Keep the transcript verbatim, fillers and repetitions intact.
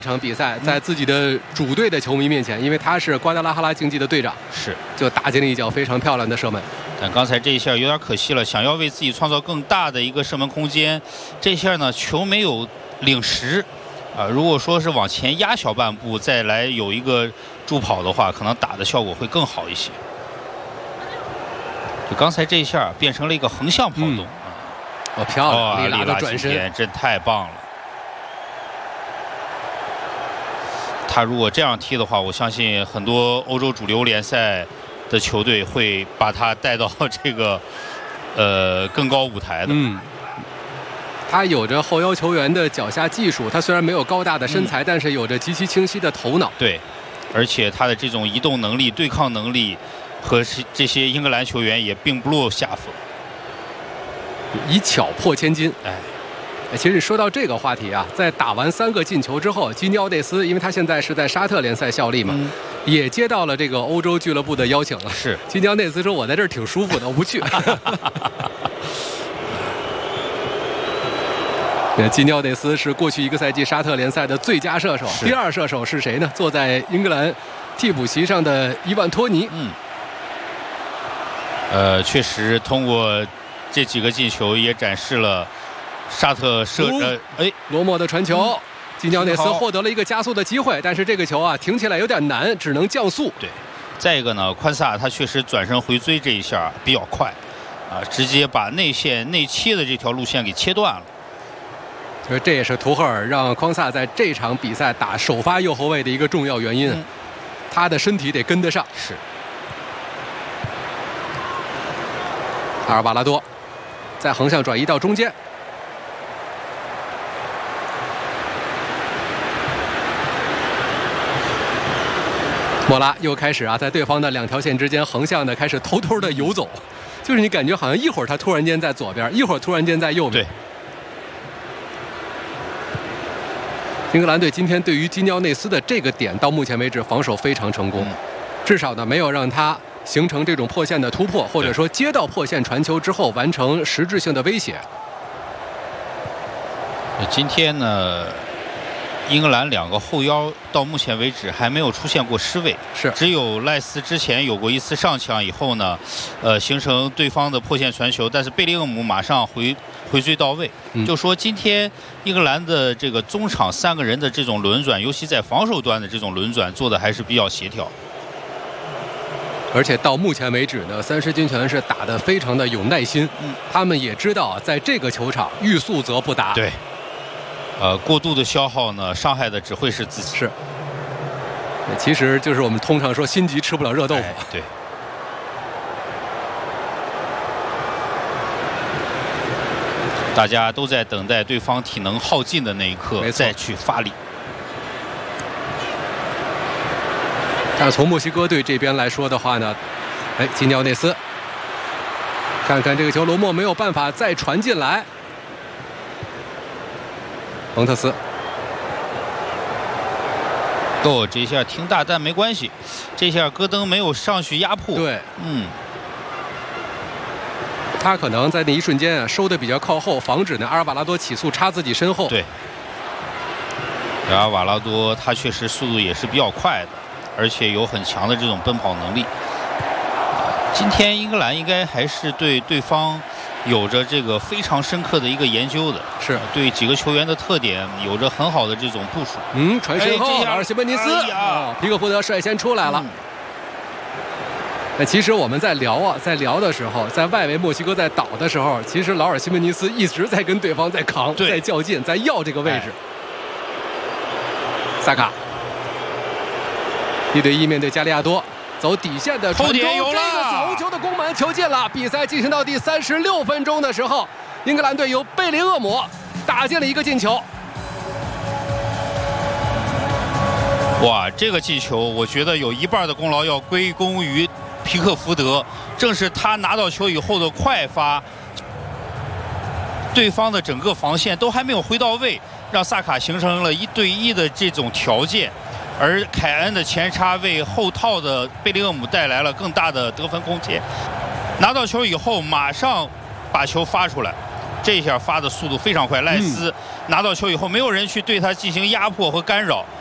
这场比赛在自己的主队的球迷面前，因为他是瓜达拉哈拉竞技的队长， 是就打进了一脚非常漂亮的射门。 但刚才这一下有点可惜了，想要为自己创造更大的一个射门空间，这下呢球没有领实啊。如果说是往前压小半步，再来有一个助跑的话，可能打的效果会更好一些。就刚才这一下变成了一个横向跑动， 嗯、哦，漂亮！ 哦， 利拉的转身真太棒了。他如果这样踢的话，我相信很多欧洲主流联赛的球队会把他带到这个呃更高舞台的。 嗯，他有着后腰球员的脚下技术，他虽然没有高大的身材，嗯、但是有着极其清晰的头脑。 对，而且他的这种移动能力、对抗能力和这些英格兰球员也并不落下风。 以巧破千金。 哎。 其实说到这个话题啊，在打完三个进球之后，基尼奥内斯，因为他现在是在沙特联赛效力嘛，嗯、也接到了这个欧洲俱乐部的邀请了。 是， 基尼奥内斯说：“我在这儿挺舒服的，我不去。”基尼奥内斯是过去一个赛季沙特联赛的最佳射手，第二射手是谁呢？坐在英格兰替补席上的伊万托尼。 嗯，呃，确实通过这几个进球也展示了。沙特射呃哎， 罗莫的传球，基尼奥内斯获得了一个加速的机会，但是这个球啊停起来有点难，只能降速。 对，再一个呢，宽萨他确实转身回追这一下比较快，啊，直接把内线内切的这条路线给切断了。 所以这也是图赫尔让匡萨在这场比赛打首发右后卫的一个重要原因，嗯、他的身体得跟得上。 是。 阿尔瓦拉多在横向转移到中间。莫拉又开始啊，在对方的两条线之间横向的开始偷偷的游走，就是你感觉好像一会儿他突然间在左边，一会儿突然间在右边。 对。 英格兰队今天对于基尼奥内斯的这个点，到目前为止防守非常成功，嗯、至少呢没有让他形成这种破线的突破，或者说接到破线传球之后完成实质性的威胁。 今天呢？英格兰两个后腰到目前为止还没有出现过失位， 是只有赖斯之前有过一次上抢以后呢，呃，形成对方的破线传球，但是贝林厄姆马上回回追到位，嗯、就说今天英格兰的这个中场三个人的这种轮转，尤其在防守端的这种轮转做的还是比较协调。 而且到目前为止呢，三狮军团是打得非常的有耐心，嗯、他们也知道在这个球场欲速则不达。 对。呃，过度的消耗呢，伤害的只会是自己。 是，其实就是我们通常说心急吃不了热豆腐。 哎、对。大家都在等待对方体能耗尽的那一刻，再去发力。 但从墨西哥队这边来说的话呢，哎，基尼奥内斯，看看这个球，罗莫没有办法再传进来。蒙特斯， 哦，这一下挺大，但没关系。这下戈登没有上去压迫。 对， 嗯， 他可能在那一瞬间啊收的比较靠后，防止呢阿尔瓦拉多起速插自己身后。 对，阿尔瓦拉多他确实速度也是比较快的，而且有很强的这种奔跑能力。今天英格兰应该还是对对方有着这个非常深刻的一个研究的， 是对几个球员的特点有着很好的这种部署。 嗯，传身后， 哎、 劳尔西门尼斯， 哎呀， 皮克福德率先出来了。那、嗯、其实我们在聊啊，在聊的时候，在外围墨西哥在倒的时候，其实劳尔西门尼斯一直在跟对方在扛，在较劲，在要这个位置。哎、萨卡一对一面对加利亚多。走底线的传中，这个死红球的攻门球进了。比赛进行到第三十六分钟的时候，英格兰队由贝林厄姆打进了一个进球。 哇，这个进球我觉得有一半的功劳要归功于皮克福德，正是他拿到球以后的快发，对方的整个防线都还没有回到位，让萨卡形成了一对一的这种条件。而凯恩的前插为后套的贝林厄姆带来了更大的得分空间。拿到球以后，马上把球发出来， 这一下发的速度非常快，赖斯拿到球以后，没有人去对他进行压迫和干扰，